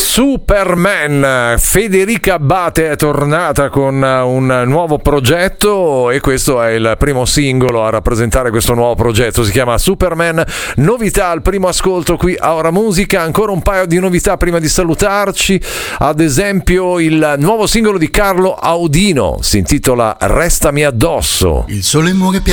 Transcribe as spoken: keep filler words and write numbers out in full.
Superman. Federica Abbate è tornata con un nuovo progetto e questo è il primo singolo a rappresentare questo nuovo progetto, si chiama Superman. Novità al primo ascolto qui a Ora Musica, ancora un paio di novità prima di salutarci, ad esempio il nuovo singolo di Carlo Audino, si intitola Restami addosso. Il sole muore